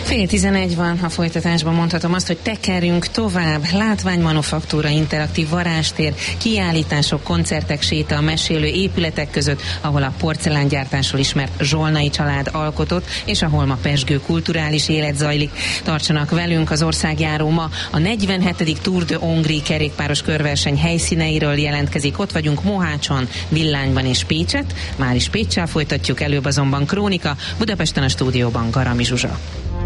10:30 van, a folytatásban mondhatom azt, hogy tekerünk tovább. Látványmanufaktúra, interaktív varázstér, kiállítások, koncertek, séta a mesélő épületek között, ahol a porcelángyártásról ismert Zsolnai család alkotott, és ahol ma pezsgő kulturális élet zajlik. Tartsanak velünk, az országjáró ma a 47. Tour de Hongrie kerékpáros körverseny helyszíneiről jelentkezik. Ott vagyunk Mohácson, Villányban és Pécset. Már is Péccsel folytatjuk, előbb azonban krónika, Budapesten a stúdióban Garami Zsuzsa.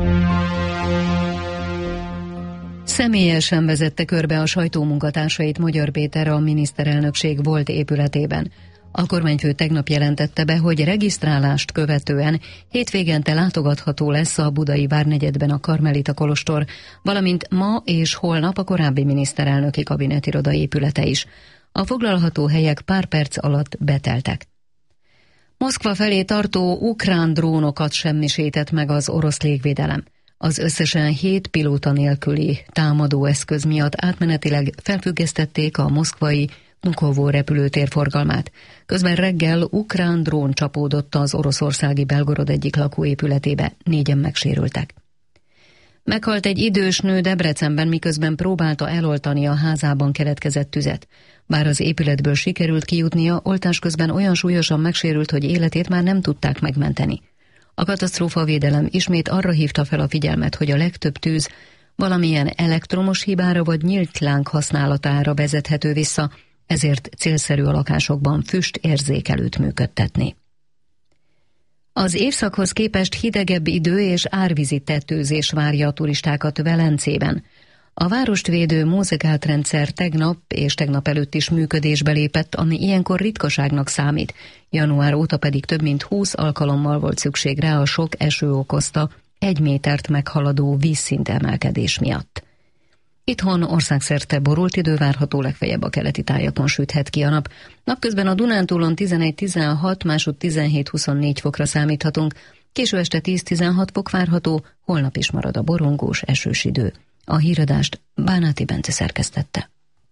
Személyesen vezette körbe a sajtómunkatársait Magyar Péter a miniszterelnökség volt épületében. A kormányfő tegnap jelentette be, hogy regisztrálást követően hétvégente látogatható lesz a budai várnegyedben a Karmelita kolostor, valamint ma és holnap a korábbi miniszterelnöki kabinetiroda épülete is. A foglalható helyek pár perc alatt beteltek. Moszkva felé tartó ukrán drónokat semmisített meg az orosz légvédelem. Az összesen 7 pilóta nélküli támadóeszköz miatt átmenetileg felfüggesztették a moszkvai Vnukovo repülőtér forgalmát. Közben reggel ukrán drón csapódott az oroszországi Belgorod egyik lakóépületébe, 4-en megsérültek. Meghalt egy idős nő Debrecenben, miközben próbálta eloltani a házában keletkezett tüzet. Bár az épületből sikerült kijutnia, oltás közben olyan súlyosan megsérült, hogy életét már nem tudták megmenteni. A katasztrófavédelem ismét arra hívta fel a figyelmet, hogy a legtöbb tűz valamilyen elektromos hibára vagy nyílt láng használatára vezethető vissza, ezért célszerű a lakásokban füstérzékelőt működtetni. Az évszakhoz képest hidegebb idő és árvízi tetőzés várja a turistákat Velencében. A várost védő mózegátrendszer tegnap és tegnap előtt is működésbe lépett, ami ilyenkor ritkaságnak számít. Január óta pedig több mint 20 alkalommal volt szükség rá a sok eső okozta 1 métert meghaladó vízszintemelkedés miatt. Itthon országszerte borult idő várható, legfeljebb a keleti tájakon süthet ki a nap. Napközben a Dunántúlon 11-16, másút 17-24 fokra számíthatunk, késő este 10-16 fok várható, holnap is marad a borongós, esős idő. A híradást Bánáti Bence szerkesztette.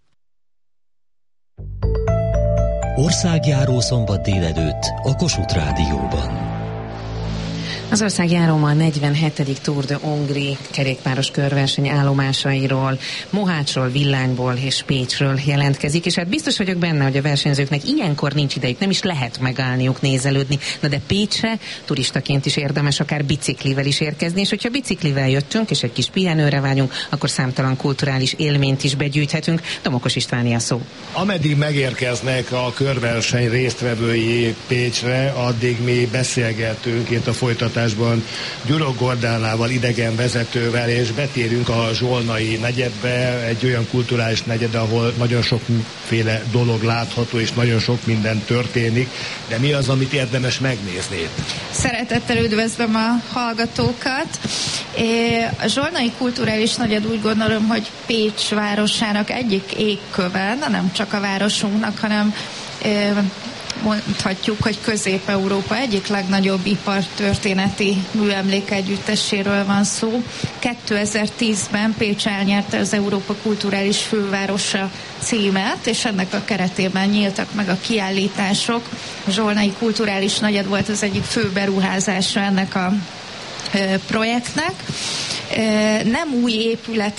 Országjáró szombat délelőtt a Kossuth Rádióban. Az országjáró a 47. Tour de Hongrie kerékpáros körverseny állomásairól, Mohácsról, Villányból és Pécsről jelentkezik, és hát biztos vagyok benne, hogy a versenyzőknek ilyenkor nincs idejük, nem is lehet megállniuk, nézelődni, na de Pécsre turistaként is érdemes akár biciklivel is érkezni, és hogyha biciklivel jöttünk, és egy kis pihenőre vágyunk, akkor számtalan kulturális élményt is begyűjthetünk. Domokos Istváni a szó. Ameddig megérkeznek a körverseny résztvevői Pécsre, addig mi beszélgetünk itt a folytatásban Gyurok Gordánával, idegen vezetővel, és betérünk a Zsolnai negyedbe, egy olyan kulturális negyed, ahol nagyon sokféle dolog látható, és nagyon sok minden történik, de mi az, amit érdemes megnézni? Szeretettel üdvözlöm a hallgatókat. A Zsolnai kulturális negyed, úgy gondolom, hogy Pécs városának egyik égköve, nem csak a városunknak, hanem mondhatjuk, hogy Közép-Európa egyik legnagyobb ipartörténeti műemlékegyütteséről van szó. 2010-ben Pécs elnyerte az Európa kulturális fővárosa címet, és ennek a keretében nyíltak meg a kiállítások. A Zsolnai kulturális negyed volt az egyik fő beruházása ennek a projektnek. Nem új épület